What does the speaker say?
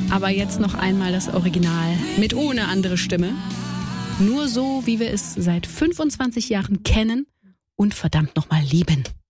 Aber jetzt noch einmal das Original mit ohne andere Stimme. Nur so, wie wir es seit 25 Jahren kennen und verdammt nochmal lieben.